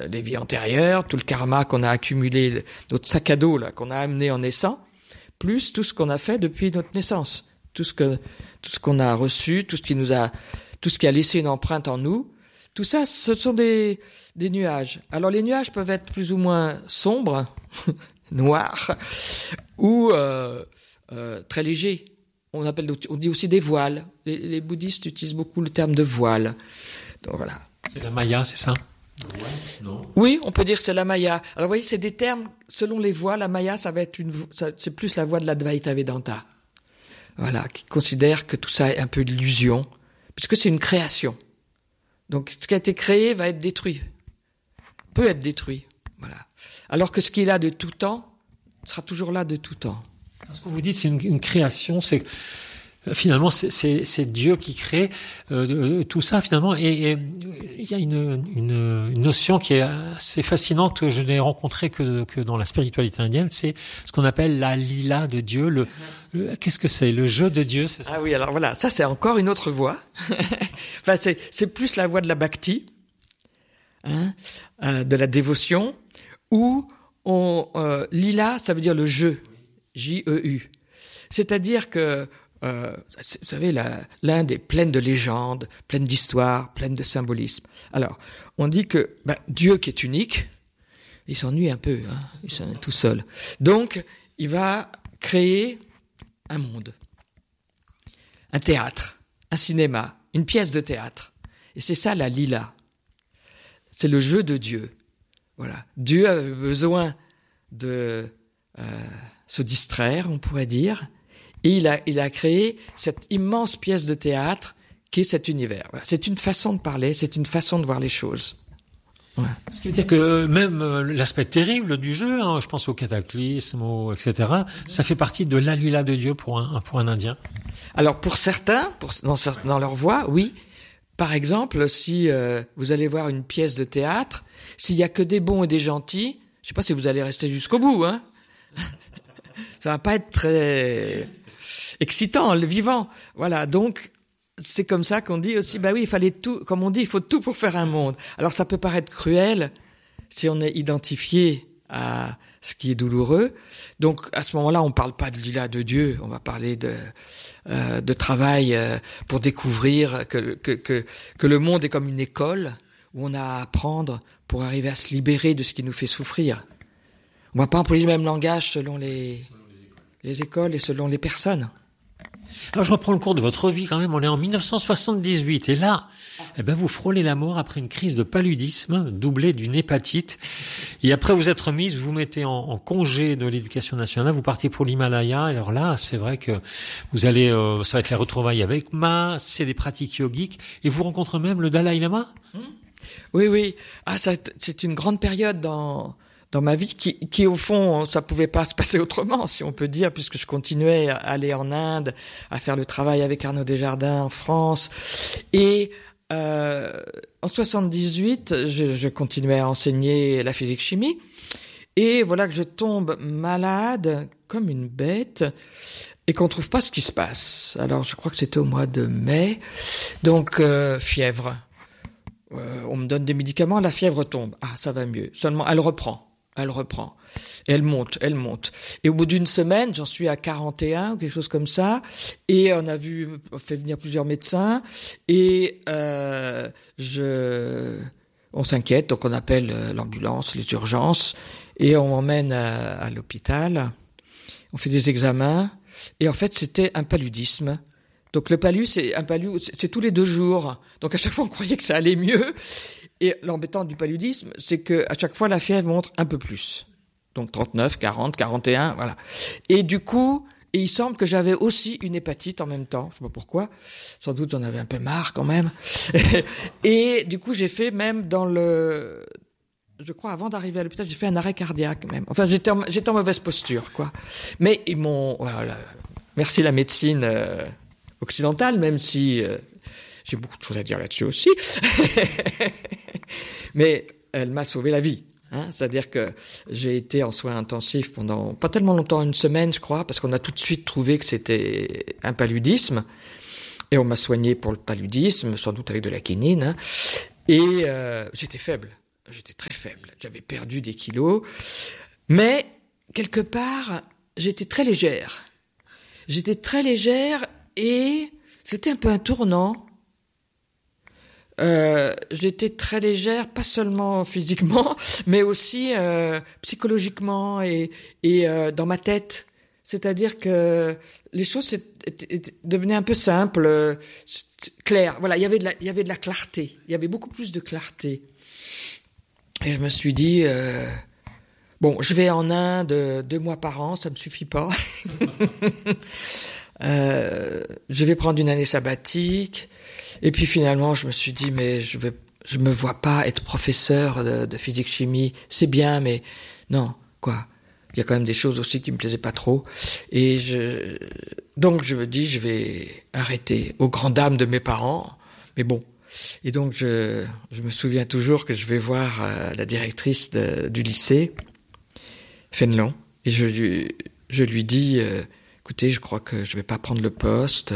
des vies antérieures, tout le karma qu'on a accumulé, notre sac à dos là qu'on a amené en naissant, plus tout ce qu'on a fait depuis notre naissance, tout ce qu'on a reçu, tout ce qui a laissé une empreinte en nous. Tout ça, ce sont des nuages. Alors les nuages peuvent être plus ou moins sombres, noirs, ou très légers. On dit aussi des voiles. Les bouddhistes utilisent beaucoup le terme de voile. Donc voilà. C'est la Maya, c'est ça? Ouais, non. Oui, on peut dire que c'est la Maya. Alors vous voyez, c'est des termes, selon les voies, la Maya, c'est plus la voie de l'Advaita Vedanta. Voilà, qui considère que tout ça est un peu d'illusion, puisque c'est une création. Donc ce qui a été créé va être détruit, peut être détruit. Voilà. Alors que ce qui est là de tout temps sera toujours là de tout temps. Ce que vous dites, c'est une création, c'est finalement c'est Dieu qui crée tout ça finalement. Et il y a une notion qui est assez fascinante que je n'ai rencontrée que dans la spiritualité indienne, c'est ce qu'on appelle la lila de Dieu. Qu'est-ce que c'est? Le jeu de Dieu, c'est ça? Ah oui, alors voilà, ça c'est encore une autre voie. Enfin, c'est plus la voie de la bhakti, de la dévotion, où lila, ça veut dire le jeu, J-E-U. C'est-à-dire que vous savez, l'Inde est pleine de légendes, pleine d'histoires, pleine de symbolisme. Alors, on dit que Dieu qui est unique, il s'ennuie un peu, il s'ennuie tout seul. Donc, il va créer un monde, un théâtre, un cinéma, une pièce de théâtre. Et c'est ça la lila. C'est le jeu de Dieu. Voilà. Dieu avait besoin de se distraire, on pourrait dire. Et il a créé cette immense pièce de théâtre qui est cet univers. Voilà. C'est une façon de parler, c'est une façon de voir les choses. Ouais. Ce qui veut dire que même l'aspect terrible du jeu, je pense au cataclysme, etc., ça fait partie de la lila de Dieu pour un Indien. Alors pour certains, dans leur voix, oui. Par exemple, si vous allez voir une pièce de théâtre, s'il y a que des bons et des gentils, je sais pas si vous allez rester jusqu'au bout, ça va pas être très excitant, le vivant. Voilà, donc c'est comme ça qu'on dit aussi, oui, il fallait tout, comme on dit, il faut tout pour faire un monde. Alors ça peut paraître cruel si on est identifié à ce qui est douloureux. Donc à ce moment-là, on parle pas de lila de Dieu, on va parler de travail pour découvrir que le monde est comme une école où on a à apprendre pour arriver à se libérer de ce qui nous fait souffrir. On va pas employer le même langage selon les écoles et selon les personnes. Alors je reprends le cours de votre vie quand même, on est en 1978 et là, vous frôlez la mort après une crise de paludisme doublée d'une hépatite et après vous êtes remise, vous mettez en congé de l'éducation nationale, vous partez pour l'Himalaya. Alors là, c'est vrai que vous allez, ça va être les retrouvailles avec Ma, c'est des pratiques yogiques et vous rencontrez même le Dalai Lama. Oui. C'est une grande période dans ma vie qui au fond ça pouvait pas se passer autrement si on peut dire, puisque je continuais à aller en Inde, à faire le travail avec Arnaud Desjardins en France et en 78 je continuais à enseigner la physique chimie et voilà que je tombe malade comme une bête et qu'on trouve pas ce qui se passe. Alors je crois que c'était au mois de mai, donc fièvre. On me donne des médicaments, la fièvre tombe. Ah, ça va mieux. Seulement, elle reprend. Et elle monte. Et au bout d'une semaine, j'en suis à 41 ou quelque chose comme ça. Et on fait venir plusieurs médecins. Et on s'inquiète, donc on appelle l'ambulance, les urgences. Et on m'emmène à l'hôpital. On fait des examens. Et en fait, c'était un paludisme. Donc le palud, c'est tous les 2 jours. Donc à chaque fois, on croyait que ça allait mieux. Et l'embêtant du paludisme, c'est que à chaque fois, la fièvre monte un peu plus. Donc 39, 40, 41, voilà. Et du coup, il semble que j'avais aussi une hépatite en même temps. Je sais pas pourquoi. Sans doute, j'en avais un peu marre quand même. Et du coup, j'ai fait même je crois, avant d'arriver à l'hôpital, j'ai fait un arrêt cardiaque même. Enfin, j'étais en mauvaise posture, quoi. Mais ils m'ont, merci la médecine occidentale, même si j'ai beaucoup de choses à dire là-dessus aussi. Mais elle m'a sauvé la vie. C'est-à-dire que j'ai été en soins intensifs pendant pas tellement longtemps, une semaine, je crois, parce qu'on a tout de suite trouvé que c'était un paludisme. Et on m'a soigné pour le paludisme, sans doute avec de la quinine. Et j'étais faible. j'étais très faible. J'avais perdu des kilos. Mais, quelque part, j'étais très légère. J'étais très légère et c'était un peu un tournant. J'étais très légère, pas seulement physiquement, mais aussi psychologiquement et dans ma tête. C'est-à-dire que les choses devenaient un peu simples, claires. Voilà, il y avait de la clarté. Il y avait beaucoup plus de clarté. Et je me suis dit, bon, je vais en Inde 2 mois par an, ça me suffit pas. Je vais prendre une année sabbatique. Et puis finalement, je me suis dit, mais je me vois pas être professeur de physique-chimie. C'est bien, mais non, quoi. Il y a quand même des choses aussi qui me plaisaient pas trop. Et donc je me dis, je vais arrêter aux grandes dames de mes parents. Mais bon. Et donc je me souviens toujours que je vais voir la directrice du lycée, Fénelon, et je lui dis, écoutez, je crois que je vais pas prendre le poste.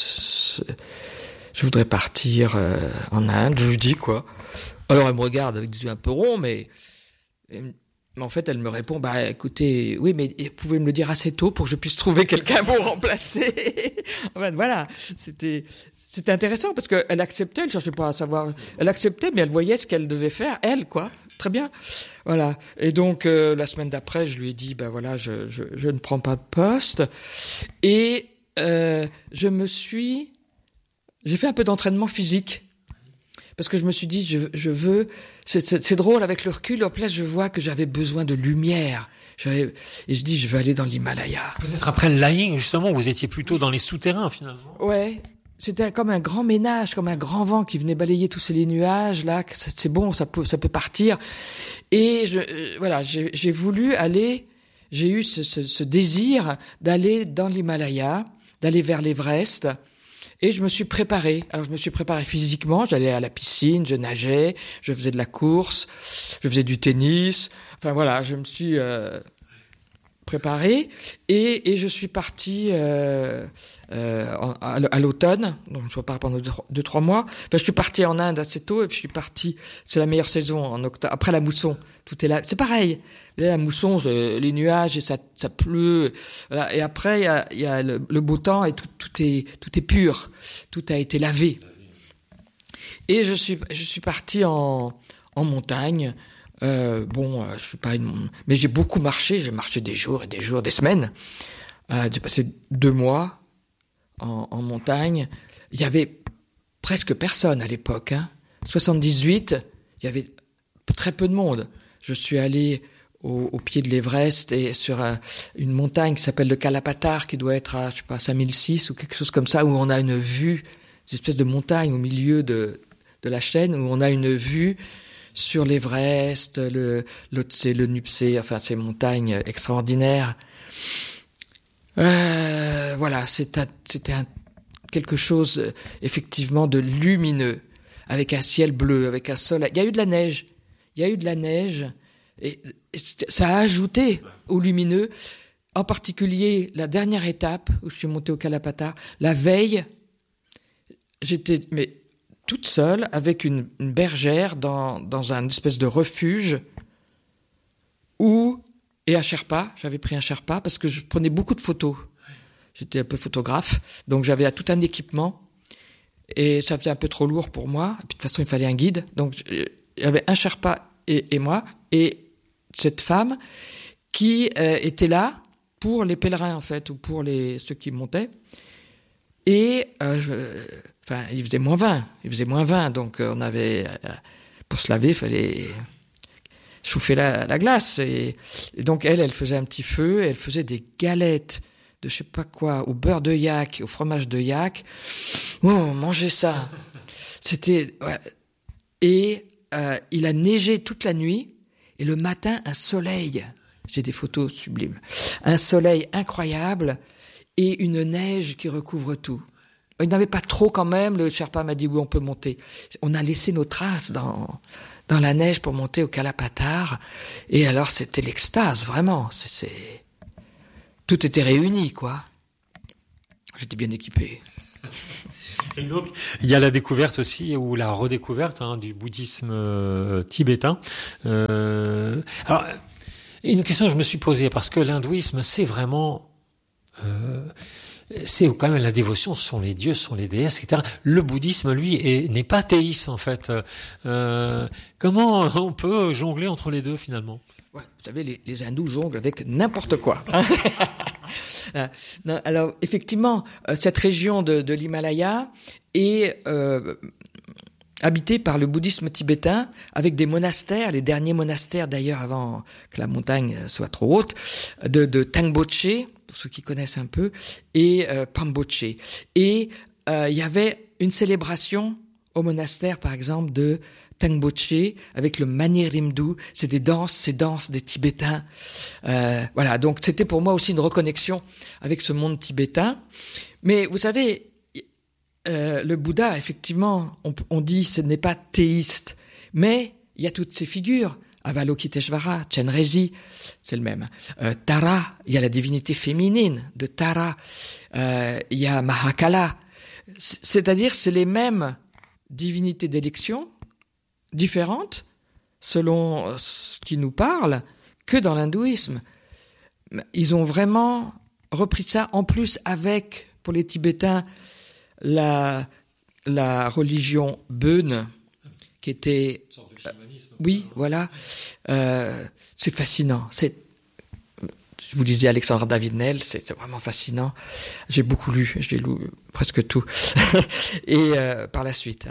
Je voudrais partir en Inde. Je lui dis quoi. Alors elle me regarde avec des yeux un peu ronds, mais en fait elle me répond, bah écoutez, oui, mais vous pouvez me le dire assez tôt pour que je puisse trouver quelqu'un pour remplacer. Enfin, voilà, c'était intéressant parce qu'elle acceptait, elle cherchait pas à savoir, elle acceptait, mais elle voyait ce qu'elle devait faire, elle, quoi. Très bien, voilà. Et donc la semaine d'après, je lui ai dit, bah voilà, je ne prends pas de poste, et j'ai fait un peu d'entraînement physique. Parce que je me suis dit, je veux... C'est drôle, avec le recul, en place, je vois que j'avais besoin de lumière. Et je dis, je veux aller dans l'Himalaya. Peut-être après le lying, justement, vous étiez plutôt dans les souterrains, finalement. Ouais. C'était comme un grand ménage, comme un grand vent qui venait balayer tous les nuages, là. C'est bon, ça peut partir. Et voilà, j'ai voulu aller... J'ai eu ce désir d'aller dans l'Himalaya, d'aller vers l'Everest. Et je me suis préparé. Alors je me suis préparé physiquement, j'allais à la piscine, je nageais, je faisais de la course, je faisais du tennis. Enfin voilà, je me suis préparé et je suis parti à l'automne, donc je ne pas pendant 2-3 mois. Enfin, je suis parti en Inde assez tôt et puis je suis parti, c'est la meilleure saison en octobre, après la mousson. Tout est là, c'est pareil. La mousson, les nuages, et ça pleut. Voilà. Et après, il y a le beau temps et tout est pur. Tout a été lavé. Et je suis parti en montagne. Je suis pas mais j'ai beaucoup marché. J'ai marché des jours et des jours, des semaines. J'ai passé 2 mois en montagne. Il y avait presque personne à l'époque. 78, il y avait très peu de monde. Je suis allé au pied de l'Everest et sur une montagne qui s'appelle le Kalapatar, qui doit être à, 5006 ou quelque chose comme ça, où on a une vue, une espèce de montagne au milieu de la chaîne, où on a une vue sur l'Everest, le Lhotse, le Nuptse, enfin ces montagnes extraordinaires. Voilà, c'était quelque chose effectivement de lumineux, avec un ciel bleu, avec un soleil. Il y a eu de la neige. Et ça a ajouté au lumineux, en particulier la dernière étape où je suis monté au Kalapatar. La veille, j'étais toute seule avec une bergère dans un espèce de refuge et un Sherpa. J'avais pris un Sherpa parce que je prenais beaucoup de photos. J'étais un peu photographe, donc j'avais tout un équipement et ça faisait un peu trop lourd pour moi. Et puis, de toute façon, il fallait un guide, donc il y avait un Sherpa et moi et cette femme qui était là pour les pèlerins en fait, ou pour ceux qui montaient. Et il faisait moins 20, donc on avait pour se laver, il fallait chauffer la glace. Et donc elle faisait un petit feu, et elle faisait des galettes de je sais pas quoi, au beurre de yak, au fromage de yak. Oh, on mangeait ça. C'était et il a neigé toute la nuit. Et le matin, un soleil, j'ai des photos sublimes, un soleil incroyable et une neige qui recouvre tout. Il n'avait pas trop quand même, le Sherpa m'a dit oui, on peut monter. On a laissé nos traces dans la neige pour monter au Kalapatar, et alors c'était l'extase, vraiment. Tout était réuni, quoi. J'étais bien équipé. Et donc, il y a la découverte aussi, ou la redécouverte du bouddhisme tibétain. Alors, une question que je me suis posée, parce que l'hindouisme, c'est vraiment... c'est quand même la dévotion, ce sont les dieux, ce sont les déesses, etc. Le bouddhisme, lui, n'est pas théiste, en fait. Comment on peut jongler entre les deux, finalement? Ouais, vous savez, les hindous jonglent avec n'importe quoi. Non, alors, effectivement, cette région de l'Himalaya est habitée par le bouddhisme tibétain, avec des monastères, les derniers monastères d'ailleurs avant que la montagne soit trop haute, de Tangboche, pour ceux qui connaissent un peu, et Pamboche. Et il y avait une célébration au monastère, par exemple, de Tangboche, avec le Manirimdu, c'est ces danses des Tibétains. Voilà, donc c'était pour moi aussi une reconnexion avec ce monde tibétain. Mais vous savez, le Bouddha, effectivement, on dit ce n'est pas théiste, mais il y a toutes ces figures. Avalokiteshvara, Chenrezi, c'est le même. Tara, il y a la divinité féminine de Tara. Il y a Mahakala. C'est-à-dire, c'est les mêmes divinités d'élection, différentes, selon ce qui nous parle, que dans l'hindouisme. Ils ont vraiment repris ça, en plus avec, pour les Tibétains, la religion Bön, qui était... Une sorte de chamanisme. Oui, voilà. C'est fascinant. Je vous disais Alexandre David Nel, c'est vraiment fascinant. J'ai beaucoup lu, j'ai lu presque tout. Et par la suite,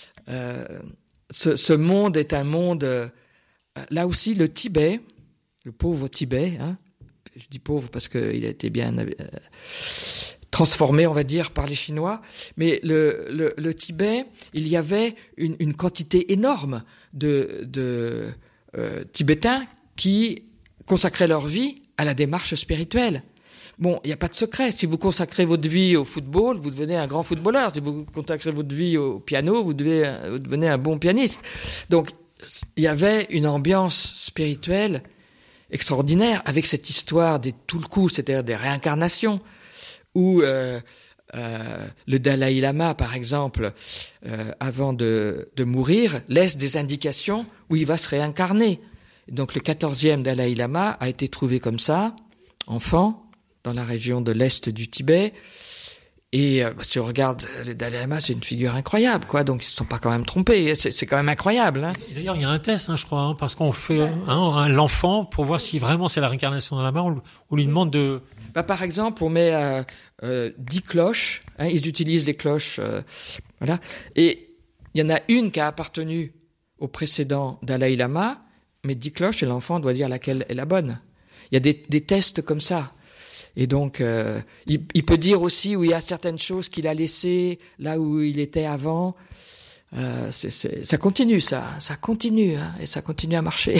ce monde est un monde... là aussi, le Tibet, le pauvre Tibet, je dis pauvre parce qu'il a été bien transformé, on va dire, par les Chinois, mais le Tibet, il y avait une quantité énorme de Tibétains qui consacraient leur vie à la démarche spirituelle. Bon, il n'y a pas de secret. Si vous consacrez votre vie au football, vous devenez un grand footballeur. Si vous consacrez votre vie au piano, vous devenez un bon pianiste. Donc, il y avait une ambiance spirituelle extraordinaire avec cette histoire des tulkus, c'est-à-dire des réincarnations, où le Dalai Lama, par exemple, avant de mourir, laisse des indications où il va se réincarner. Donc le 14e Dalai Lama a été trouvé comme ça, enfant, dans la région de l'Est du Tibet. Et si on regarde le Dalai Lama, c'est une figure incroyable, quoi. Donc ils se sont pas quand même trompés. C'est quand même incroyable. Et d'ailleurs, il y a un test, je crois, parce qu'on fait l'enfant pour voir si vraiment c'est la réincarnation d'un lama. On lui demande de... Par exemple, on met 10 cloches. Ils utilisent les cloches, voilà. Et il y en a une qui a appartenu au précédent Dalai Lama, mais 10 cloches, et l'enfant doit dire laquelle est la bonne. Il y a des tests comme ça. Et donc, il peut dire aussi où il y a certaines choses qu'il a laissées là où il était avant. Ça continue, ça continue, et ça continue à marcher.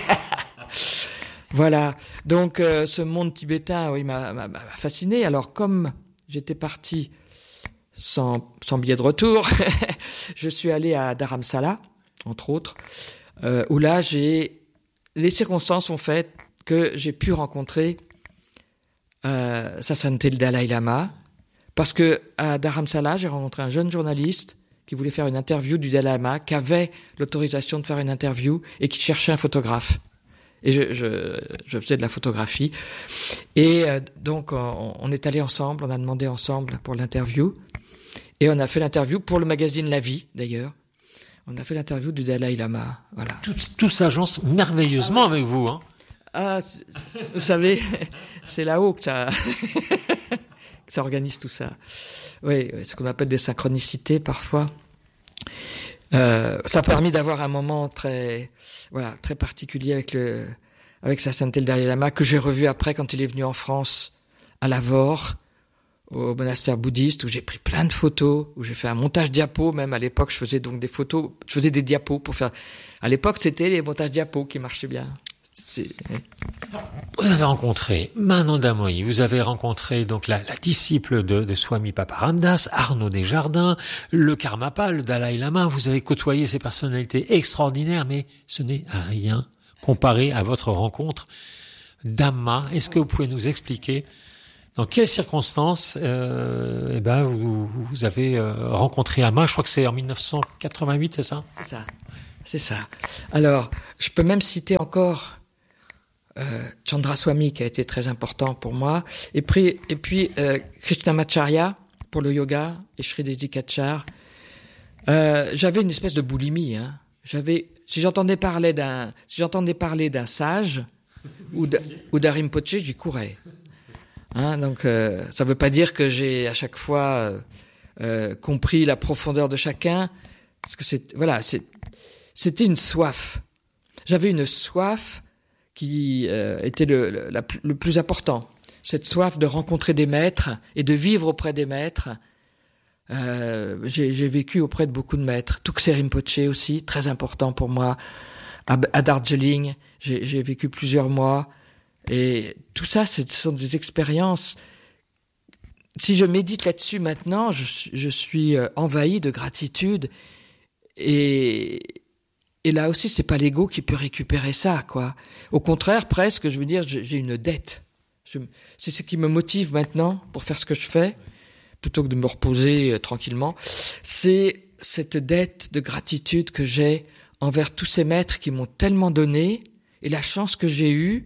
Voilà. Donc, ce monde tibétain, oui, m'a fasciné. Alors, comme j'étais parti sans billet de retour, je suis allé à Dharamsala, entre autres, où là, les circonstances ont fait que j'ai pu rencontrer Sa Sainteté le Dalai Lama, parce que à Dharamsala, j'ai rencontré un jeune journaliste qui voulait faire une interview du Dalai Lama, qui avait l'autorisation de faire une interview et qui cherchait un photographe. Et je faisais de la photographie. Et donc, on est allés ensemble, on a demandé ensemble pour l'interview. Et on a fait l'interview pour le magazine La Vie, d'ailleurs. On a fait l'interview du Dalai Lama. Voilà. Tout s'agence merveilleusement avec vous, vous savez, c'est là-haut que ça organise tout ça. Oui, ce qu'on appelle des synchronicités parfois. Ça a permis d'avoir un moment très particulier avec Sa Sainteté le Dalai Lama, que j'ai revu après quand il est venu en France à Lavore, au monastère bouddhiste, où j'ai pris plein de photos, où j'ai fait un montage diapo. Même à l'époque, je faisais donc des photos, je faisais des diapos pour faire. À l'époque, c'était les montages diapos qui marchaient bien. Vous avez rencontré Mananda Moyi, vous avez rencontré donc la disciple de Swami Paparamdas, Arnaud Desjardins, le Karmapa, le Dalai Lama. Vous avez côtoyé ces personnalités extraordinaires, mais ce n'est rien comparé à votre rencontre d'Amma. Est-ce que vous pouvez nous expliquer Dans quelles circonstances vous avez rencontré Amma? Je crois que c'est en 1988, c'est ça? C'est ça. Alors, je peux même citer encore Chandraswami qui a été très important pour moi, et puis Krishnamacharya pour le yoga et Shri Dedikachar. J'avais une espèce de boulimie. Hein. Si j'entendais parler d'un sage ou d'un Rinpoché, j'y courais. Hein, donc, ça veut pas dire que j'ai à chaque fois compris la profondeur de chacun, parce que c'était une soif. J'avais une soif qui était le plus important. Cette soif de rencontrer des maîtres et de vivre auprès des maîtres. J'ai vécu auprès de beaucoup de maîtres. Tuksé Rinpoche aussi, très important pour moi. À Darjeeling, j'ai vécu plusieurs mois. Et tout ça, ce sont des expériences. Si je médite là-dessus maintenant, je suis envahi de gratitude. Et là aussi, c'est pas l'ego qui peut récupérer ça, quoi. Au contraire, presque, je veux dire, j'ai une dette. C'est ce qui me motive maintenant pour faire ce que je fais, plutôt que de me reposer tranquillement. C'est cette dette de gratitude que j'ai envers tous ces maîtres qui m'ont tellement donné, et la chance que j'ai eue.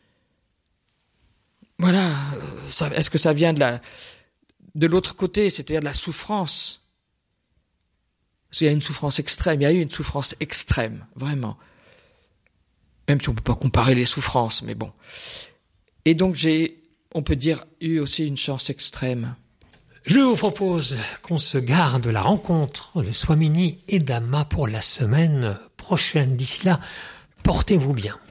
Voilà, est-ce que ça vient de l'autre côté, c'est-à-dire de la souffrance? Parce qu'il y a une souffrance extrême, il y a eu une souffrance extrême, vraiment. Même si on ne peut pas comparer les souffrances, mais bon. Et donc on peut dire, eu aussi une chance extrême. Je vous propose qu'on se garde la rencontre de Swamini et d'Amma pour la semaine prochaine. D'ici là, portez-vous bien.